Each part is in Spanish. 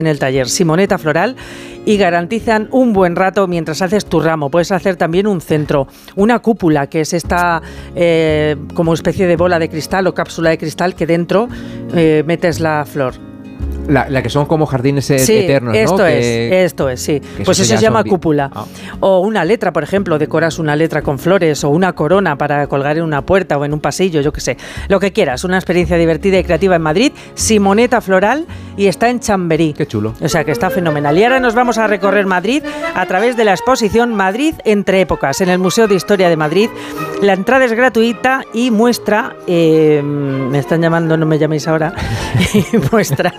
en el taller Simoneta Floral y garantizan un buen rato mientras haces tu ramo. Puedes hacer también un centro, una cúpula, que es esta como especie de bola de cristal o cápsula de cristal que dentro metes la flor. La que son como jardines eternos, esto ¿no? Esto es, sí. Pues eso se llama cúpula. O una letra, por ejemplo, decoras una letra con flores o una corona para colgar en una puerta o en un pasillo, yo qué sé. Lo que quieras, una experiencia divertida y creativa en Madrid, Simoneta Floral, y está en Chamberí. Qué chulo. O sea que está fenomenal. Y ahora nos vamos a recorrer Madrid a través de la exposición Madrid entre épocas, en el Museo de Historia de Madrid. La entrada es gratuita y muestra, me están llamando, no me llaméis ahora, y muestra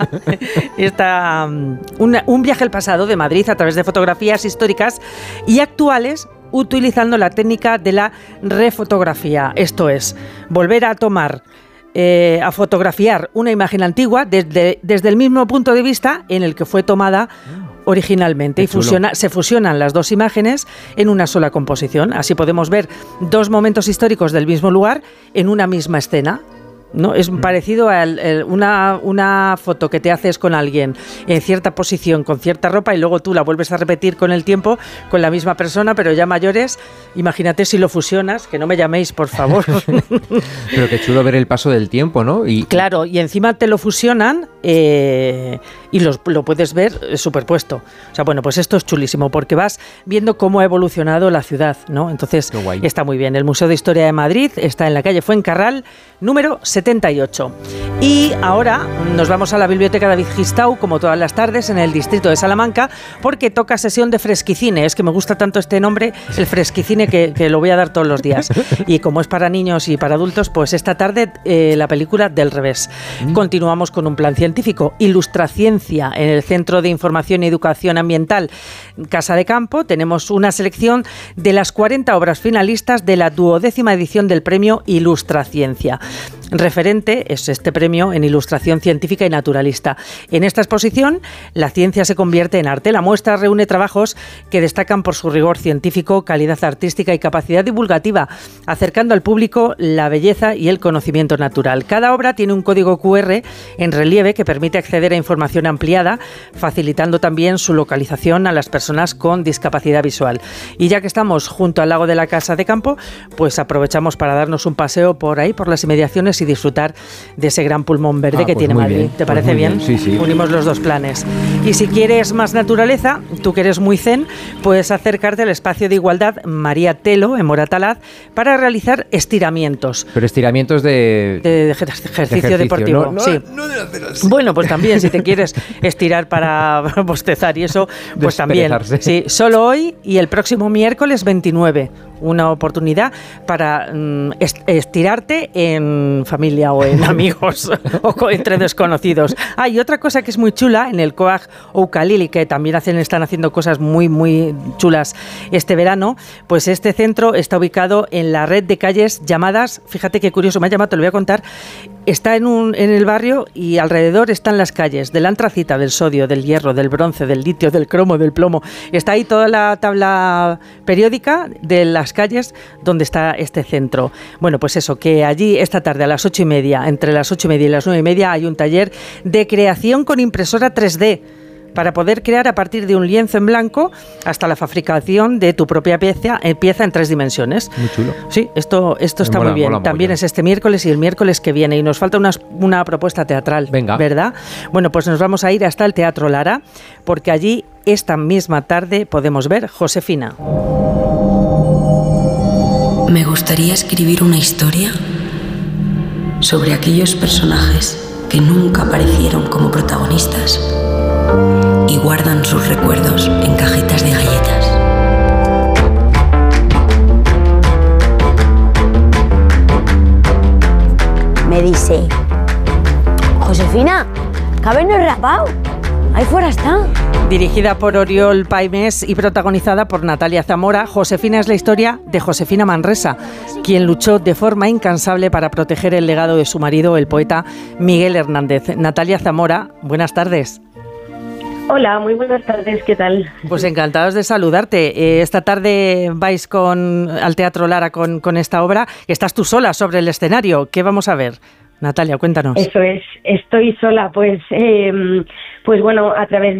un viaje al pasado de Madrid a través de fotografías históricas y actuales, utilizando la técnica de la refotografía. Esto es, volver a tomar, a fotografiar una imagen antigua desde el mismo punto de vista en el que fue tomada originalmente. Y se fusionan las dos imágenes en una sola composición. Así podemos ver dos momentos históricos del mismo lugar en una misma escena. ¿No? Es parecido a una foto que te haces con alguien en cierta posición, con cierta ropa, y luego tú la vuelves a repetir con el tiempo con la misma persona, pero ya mayores. Imagínate si lo fusionas, que no me llaméis, por favor. Pero qué chulo ver el paso del tiempo, ¿no? Claro, y encima te lo fusionan y lo puedes ver superpuesto. O sea, bueno, pues esto es chulísimo porque vas viendo cómo ha evolucionado la ciudad, ¿no? Entonces está muy bien. El Museo de Historia de Madrid está en la calle Fuencarral, número 78. Y ahora nos vamos a la Biblioteca David Gistau, como todas las tardes, en el distrito de Salamanca, porque toca sesión de fresquicine. Es que me gusta tanto este nombre, el fresquicine, que lo voy a dar todos los días. Y como es para niños y para adultos, pues esta tarde la película Del revés. Continuamos con un plan científico, Ilustraciencia, en el Centro de Información y Educación Ambiental Casa de Campo. Tenemos una selección de las 40 obras finalistas de la 12ª edición del premio Ilustraciencia. Referente es este premio en ilustración científica y naturalista. En esta exposición, la ciencia se convierte en arte. La muestra reúne trabajos que destacan por su rigor científico, calidad artística y capacidad divulgativa, acercando al público la belleza y el conocimiento natural. Cada obra tiene un código QR en relieve que permite acceder a información ampliada, facilitando también su localización a las personas con discapacidad visual. Y ya que estamos junto al lago de la Casa de Campo, pues aprovechamos para darnos un paseo por ahí, por las inmediaciones, y disfrutar de ese gran pulmón verde que tiene Madrid. ¿Te parece bien? Sí, sí. Unimos los dos planes. Y si quieres más naturaleza, tú que eres muy zen, puedes acercarte al espacio de igualdad María Telo, en Moratalaz, para realizar estiramientos. Pero estiramientos de ejercicio deportivo. No, sí. No de hacer así. Bueno, pues también, si te quieres estirar para bostezar y eso, pues también. Sí, solo hoy y el próximo miércoles 29. Una oportunidad para estirarte en familia o en amigos o entre desconocidos. Y otra cosa que es muy chula, en el Coag Oukalili, que también están haciendo cosas muy, muy chulas este verano, pues este centro está ubicado en la red de calles llamadas, fíjate qué curioso, me ha llamado, te lo voy a contar, está en el barrio y alrededor están las calles del antracita, del sodio, del hierro, del bronce, del litio, del cromo, del plomo. Está ahí toda la tabla periódica de las calles donde está este centro. Bueno, pues eso, que allí esta tarde a las 8:30, entre las 8:30 y las 9:30, hay un taller de creación con impresora 3D para poder crear a partir de un lienzo en blanco hasta la fabricación de tu propia pieza en 3 dimensiones. Muy chulo. Sí, esto está muy bien. También es este miércoles y el miércoles que viene. Y nos falta una propuesta teatral. Venga. ¿Verdad? Bueno, pues nos vamos a ir hasta el Teatro Lara, porque allí esta misma tarde podemos ver Josefina. Me gustaría escribir una historia sobre aquellos personajes que nunca aparecieron como protagonistas y guardan sus recuerdos en cajitas de galletas. Me dice: Josefina, ¿cabe no rapado? Ahí fuera está. Dirigida por Oriol Paimés y protagonizada por Natalia Zamora, Josefina es la historia de Josefina Manresa, quien luchó de forma incansable para proteger el legado de su marido, el poeta Miguel Hernández. Natalia Zamora, buenas tardes. Hola, muy buenas tardes, ¿qué tal? Pues encantados de saludarte. Esta tarde vais al Teatro Lara con esta obra. Estás tú sola sobre el escenario. ¿Qué vamos a ver? Natalia, cuéntanos. Eso es, estoy sola, pues bueno, a través